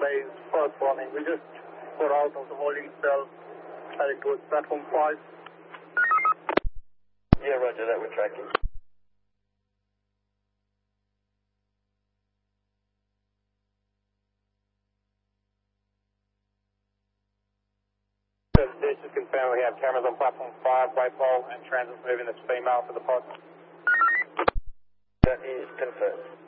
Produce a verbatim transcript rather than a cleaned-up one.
base, first warning. We just got out of the holding cell, heading towards platform five. Yeah, roger that, we're tracking. Just confirm we have cameras on platform five, white pole, and transit moving this female for the pod. That is confirmed.